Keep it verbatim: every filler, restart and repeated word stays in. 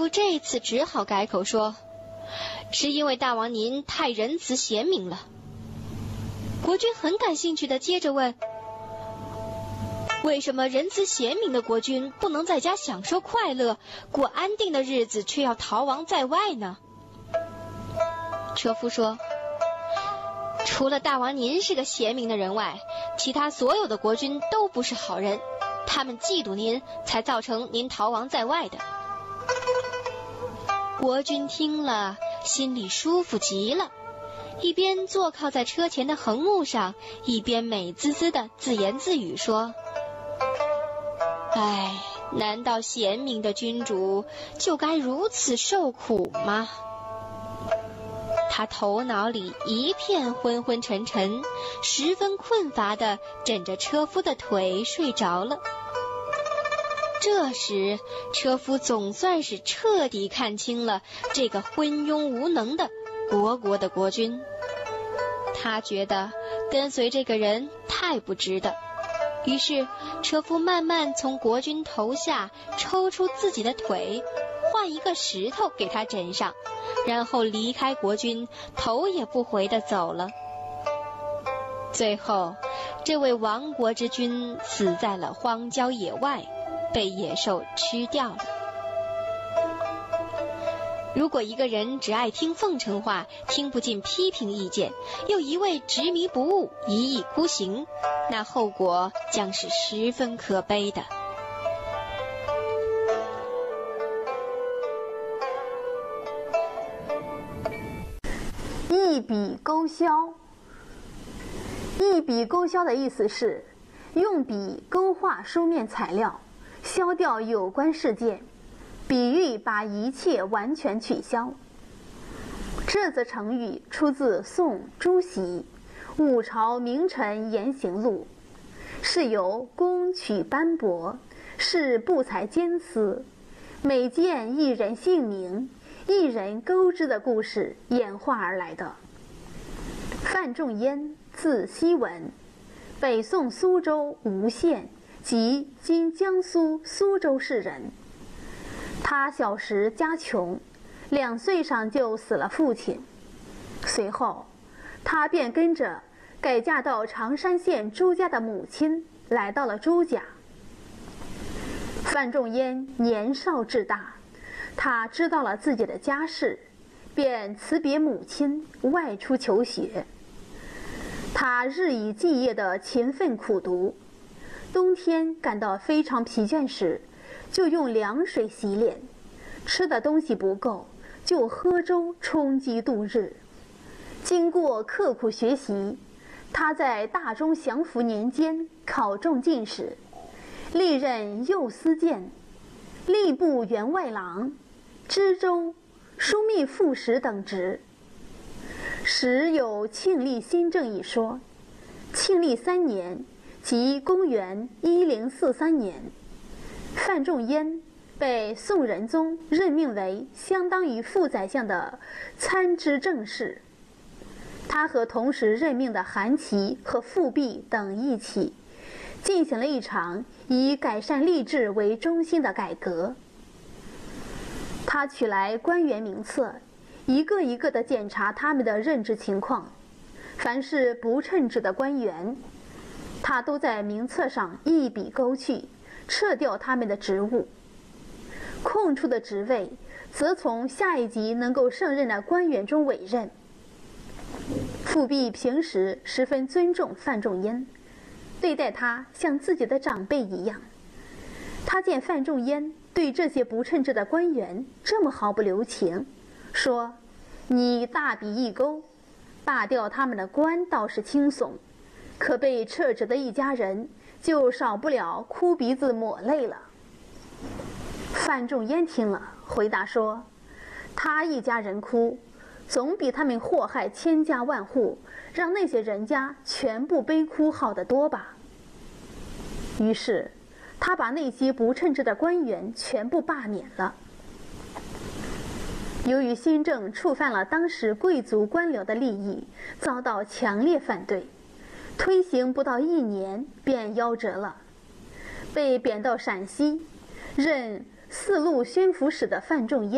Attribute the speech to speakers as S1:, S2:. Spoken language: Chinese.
S1: 夫这次只好改口说，是因为大王您太仁慈贤明了。国君很感兴趣地接着问，为什么仁慈贤明的国君不能在家享受快乐，过安定的日子，却要逃亡在外呢？车夫说，除了大王您是个贤明的人外，其他所有的国君都不是好人，他们嫉妒您，才造成您逃亡在外的。国君听了，心里舒服极了，一边坐靠在车前的横木上，一边美滋滋的自言自语说，唉，难道贤明的君主就该如此受苦吗？他头脑里一片昏昏沉沉，十分困乏地枕着车夫的腿睡着了。这时，车夫总算是彻底看清了这个昏庸无能的国国的国君。他觉得跟随这个人太不值得，于是车夫慢慢从国君头下抽出自己的腿，换一个石头给他枕上，然后离开国君，头也不回地走了。最后，这位亡国之君死在了荒郊野外，被野兽吃掉了。如果一个人只爱听奉承话，听不进批评意见，又一味执迷不悟，一意孤行，那后果将是十分可悲的。
S2: 一笔勾销。一笔勾销的意思是用笔勾画书面材料，消掉有关事件，比喻把一切完全取消。这则成语出自宋朱熹《五朝名臣言行录》，是由公取斑驳，是不才兼私，每见一人姓名，一人勾之的故事演化而来的。范仲淹，字希文，北宋苏州吴县即今江苏苏州市人。他小时家穷，两岁上就死了父亲，随后他便跟着改嫁到常山县朱家的母亲来到了朱家。范仲淹年少志大，他知道了自己的家世，便辞别母亲外出求学。他日以继夜的勤奋苦读，冬天感到非常疲倦时，就用凉水洗脸，吃的东西不够，就喝粥充饥度日。经过刻苦学习，他在大中祥符年间考中进士，历任右司谏、吏部员外郎、知州、枢密副使等职。时有庆历新政一说，庆历三年，即公元一零四三年，范仲淹被宋仁宗任命为相当于副宰相的参知政事。他和同时任命的韩琦和富弼等一起，进行了一场以改善吏治为中心的改革。他取来官员名册，一个一个地检查他们的任职情况，凡是不称职的官员，他都在名册上一笔勾去，撤掉他们的职务。空出的职位则从下一级能够胜任的官员中委任。富弼平时十分尊重范仲淹，对待他像自己的长辈一样。他见范仲淹对这些不称职的官员这么毫不留情，说：你大笔一勾，罢掉他们的官倒是轻松，可被撤职的一家人就少不了哭鼻子抹泪了。范仲淹听了，回答说：他一家人哭，总比他们祸害千家万户，让那些人家全部悲哭好得多吧。于是他把那些不称职的官员全部罢免了。由于新政触犯了当时贵族官僚的利益，遭到强烈反对，推行不到一年便夭折了。被贬到陕西任四路宣抚使的范仲淹